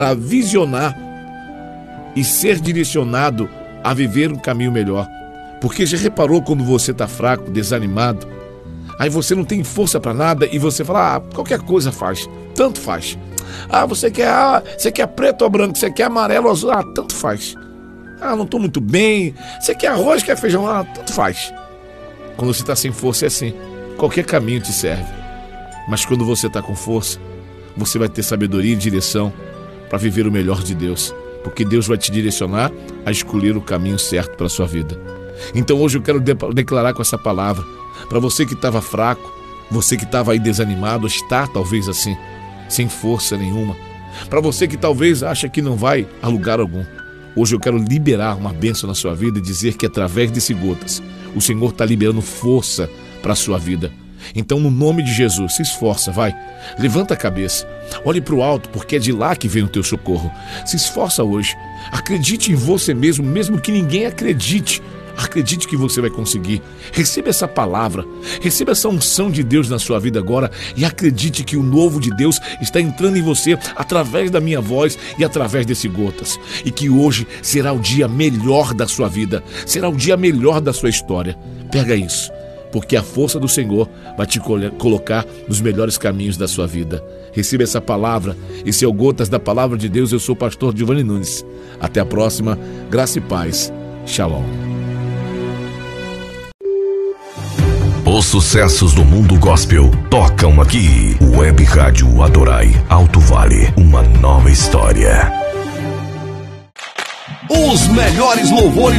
a visionar e ser direcionado a viver um caminho melhor. Porque já reparou quando você está fraco, desanimado, aí você não tem força para nada e você fala, qualquer coisa faz, tanto faz. Você quer preto ou branco, você quer amarelo ou azul, tanto faz. Não estou muito bem, você quer arroz, quer feijão, tanto faz. Quando você está sem força é assim, qualquer caminho te serve. Mas quando você está com força, você vai ter sabedoria e direção para viver o melhor de Deus. Porque Deus vai te direcionar a escolher o caminho certo para a sua vida. Então hoje eu quero declarar com essa palavra, para você que estava fraco, você que estava aí desanimado, está talvez assim, sem força nenhuma. Para você que talvez acha que não vai a lugar algum. Hoje eu quero liberar uma bênção na sua vida e dizer que através desse gotas, o Senhor está liberando força para a sua vida. Então, no nome de Jesus, se esforça, vai. Levanta a cabeça, olhe para o alto, porque é de lá que vem o teu socorro. Se esforça hoje, acredite em você mesmo, mesmo que ninguém acredite. Acredite que você vai conseguir. Receba essa palavra, receba essa unção de Deus na sua vida agora e acredite que o novo de Deus está entrando em você através da minha voz e através desse gotas. E que hoje será o dia melhor da sua vida, será o dia melhor da sua história. Pega isso, porque a força do Senhor vai te colocar nos melhores caminhos da sua vida. Receba essa palavra, esse é o Gotas da Palavra de Deus. Eu sou o pastor Giovanni Nunes. Até a próxima, graça e paz. Shalom. Os sucessos do mundo gospel tocam aqui. Web Rádio Adorai, Alto Vale, uma nova história. Os melhores louvores